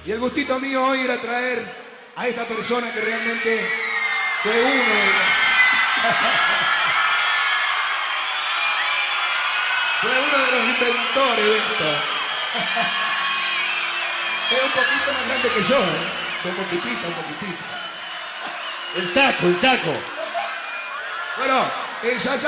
Y el gustito mío hoy era traer a esta persona que realmente fue uno de los... fue uno de los inventores de esto. Es un poquito más grande que yo, ¿eh? Un poquitito, un poquitito. El taco, el taco. Bueno, ensayamos.